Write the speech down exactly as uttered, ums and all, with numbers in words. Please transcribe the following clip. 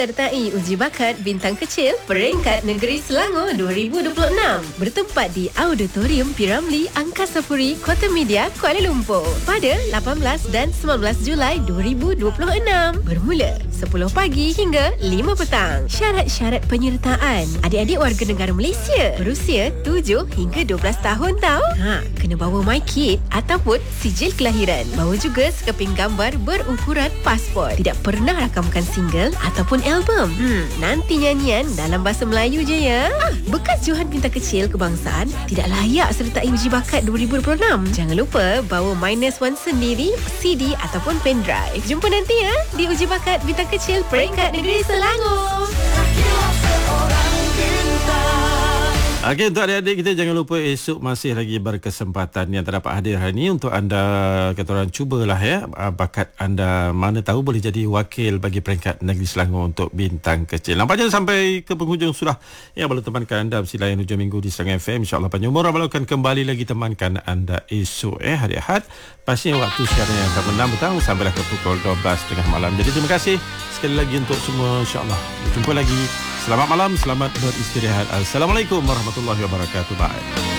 sertai uji bakat bintang kecil peringkat negeri Selangor dua ribu dua puluh enam bertempat di Auditorium P. Ramlee Angkasa Puri, Kota Media, Kuala Lumpur pada lapan belas dan sembilan belas Julai dua ribu dua puluh enam bermula sepuluh pagi hingga lima petang. Syarat-syarat penyertaan: adik-adik warga negara Malaysia berusia tujuh hingga dua belas tahun tau. Ha, kena bawa MyKid ataupun sijil kelahiran. Bawa juga sekeping gambar berukuran pasport. Tidak pernah rakamkan single ataupun album. Hmm, nanti nyanyian dalam bahasa Melayu je ya. Ah, bekas Johan Bintang Kecil Kebangsaan tidak layak sertai uji bakat dua ribu dua puluh enam. Jangan lupa bawa minus one sendiri, C D ataupun pendrive. Jumpa nanti ya di uji bakat Bintang Kecil peringkat negeri Selangor. Okey, untuk adik-adik kita jangan lupa esok masih lagi berkesempatan yang terdapat hadir hari ini untuk anda, kata orang, cubalah ya bakat anda, mana tahu boleh jadi wakil bagi peringkat negeri Selangor untuk Bintang Kecil. Nampaknya sampai ke penghujung sudah yang boleh temankan anda bersila yang hujung minggu di Serang F M. InsyaAllah panjang umur Abang akan kembali lagi temankan anda esok eh hari Ahad. Pastinya waktu siaran yang akan enam petang sampailah ke pukul dua belas tiga puluh malam. Jadi terima kasih sekali lagi untuk semua, insyaAllah. Jumpa lagi. Selamat malam, selamat beristirahat. Assalamualaikum warahmatullahi wabarakatuh. Bye.